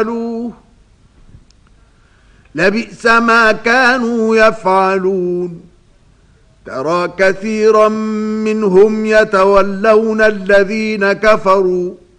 لبئس ما كانوا يفعلون ترى كثيرا منهم يتولون الذين كفروا